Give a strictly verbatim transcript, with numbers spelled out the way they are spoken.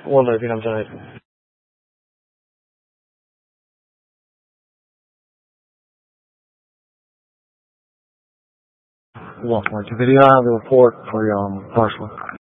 والله فينا مشاهد. Welcome to video. I have a report for you, um, partially.